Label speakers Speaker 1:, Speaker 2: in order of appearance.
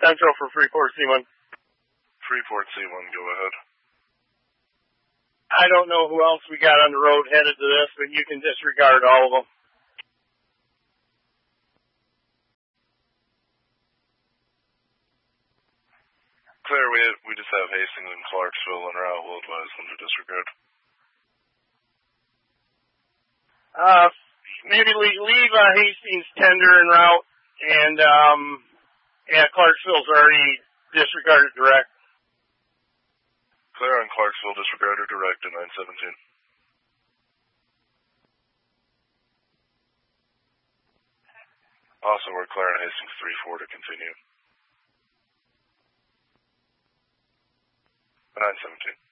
Speaker 1: Central for Freeport C1.
Speaker 2: Freeport C1, go ahead.
Speaker 1: I don't know who else we got on the road headed to this, but you can disregard all of them.
Speaker 2: Clear, we just have Hastings and Clarksville en route. We'll advise them to disregard.
Speaker 1: Maybe leave Hastings tender en route, and Clarksville's already disregarded direct.
Speaker 2: Clear on Clarksville, disregarded direct to 917. Also, we're clear on Hastings 3-4 to continue. 917.